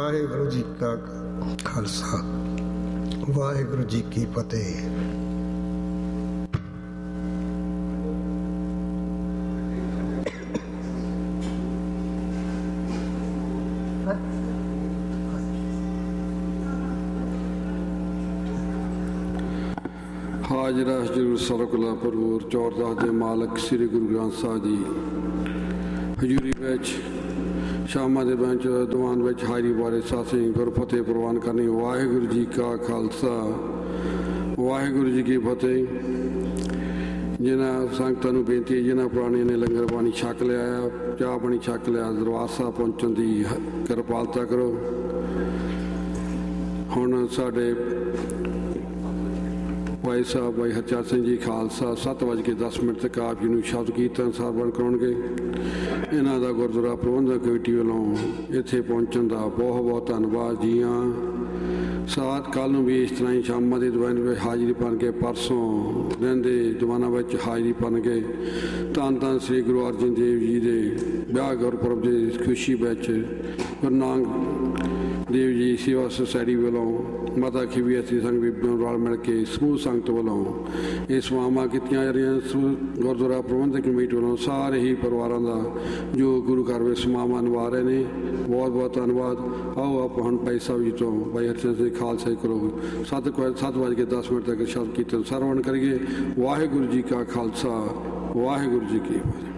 ਵਾਹਿਗੁਰੂ ਜੀ ਕਾ ਖਾਲਸਾ, ਵਾਹਿਗੁਰੂ ਜੀ ਕੀ ਫਤਿਹ। ਹਾਜ਼ਰਾ ਹਜ਼ੂਰ ਸਰਕੁਲਾ ਭਰਪੂਰ ਚੌਰਦਾਸ ਦੇ ਮਾਲਕ ਸ੍ਰੀ ਗੁਰੂ ਗ੍ਰੰਥ ਸਾਹਿਬ ਜੀ ਹਜ਼ੂਰੀ ਵਿੱਚ ਸ਼ਾਮਾਂ ਦੇ ਬੈਂਚ ਦੀਵਾਨ ਵਿੱਚ ਹਾਜ਼ਰੀ ਵਾਲੇ ਸਾਥੀ ਗੁਰਫਤਿਹ ਪ੍ਰਵਾਨ ਕਰਨੀ। ਵਾਹਿਗੁਰੂ ਜੀ ਕਾ ਖਾਲਸਾ, ਵਾਹਿਗੁਰੂ ਜੀ ਕੀ ਫਤਿਹ। ਜਿਨ੍ਹਾਂ ਸੰਗਤਾਂ ਨੂੰ ਬੇਨਤੀ, ਜਿਨ੍ਹਾਂ ਪ੍ਰਾਣੀਆਂ ਨੇ ਲੰਗਰ ਪਾਣੀ ਛਕ ਲਿਆ, ਚਾਹ ਪਾਣੀ ਛਕ ਲਿਆ, ਦਰਬਾਰ ਸਾਹਿਬ ਪਹੁੰਚਣ ਦੀ ਕਿਰਪਾਲਤਾ ਕਰੋ। ਹੁਣ ਸਾਡੇ ਭਾਈ ਸਾਹਿਬ ਭਾਈ ਹਰਚਰਨ ਸਿੰਘ ਜੀ ਖਾਲਸਾ 7:10 ਤੱਕ ਆਪ ਜੀ ਨੂੰ ਸ਼ਬਦ ਕੀਰਤਨ ਸਰਵਣ ਕਰਾਉਣਗੇ। ਇਹਨਾਂ ਦਾ ਗੁਰਦੁਆਰਾ ਪ੍ਰਬੰਧਕ ਕਮੇਟੀ ਵੱਲੋਂ ਇੱਥੇ ਪਹੁੰਚਣ ਦਾ ਬਹੁਤ ਬਹੁਤ ਧੰਨਵਾਦ ਜੀ। ਸਾਥ ਕੱਲ੍ਹ ਨੂੰ ਵੀ ਇਸ ਤਰ੍ਹਾਂ ਹੀ ਸ਼ਾਮਾਂ ਦੇ ਦੀਵਾਨ ਵਿੱਚ ਹਾਜ਼ਰੀ ਭਰਨ ਕੇ, ਪਰਸੋਂ ਦਿਨ ਦੇ ਦੀਵਾਨਾਂ ਵਿੱਚ ਹਾਜ਼ਰੀ ਭਰਨ ਕੇ ਧੰਨ ਧੰਨ ਸ੍ਰੀ ਗੁਰੂ ਅਰਜਨ ਦੇਵ ਜੀ ਦੇ ਵਿਆਹ ਗੁਰਪੁਰਬ ਦੀ ਖੁਸ਼ੀ ਵਿੱਚ ਗੁਰੂ ਨਾਨਕ ਦੇਵ ਜੀ ਸੇਵਾ ਸੁਸਾਇਟੀ ਵੱਲੋਂ ਮਾਤਾ ਖੀਵੀ ਅਸੀਂ ਸੰਗ ਬੀਬੀਆਂ ਰਲ ਮਿਲ ਕੇ ਸਮੂਹ ਸੰਗਤ ਵੱਲੋਂ ਇਹ ਸੇਵਾਵਾਂ ਕੀਤੀਆਂ ਜਾ ਰਹੀਆਂ। ਗੁਰਦੁਆਰਾ ਪ੍ਰਬੰਧਕ ਕਮੇਟੀ ਵੱਲੋਂ ਸਾਰੇ ਹੀ ਪਰਿਵਾਰਾਂ ਦਾ ਜੋ ਗੁਰੂ ਘਰ ਵਿੱਚ ਸੇਵਾਵਾਂ ਨਿਭਾ ਰਹੇ ਨੇ, ਬਹੁਤ ਬਹੁਤ ਧੰਨਵਾਦ। ਆਓ ਆਪਾਂ ਹੁਣ ਭਾਈ ਸਾਹਿਬ ਜੀ ਤੋਂ ਭਾਈ ਹਰਚਰਨ ਸਿੰਘ ਖਾਲਸਾ ਜੀ ਕਰੋ 7:10 ਤੱਕ ਸ਼ਬਦ ਕੀਰਤਨ ਸਰਵਣ ਕਰੀਏ। ਵਾਹਿਗੁਰੂ ਜੀ ਕਾ ਖਾਲਸਾ, ਵਾਹਿਗੁਰੂ ਜੀ ਕੀ ਫਤਿਹ।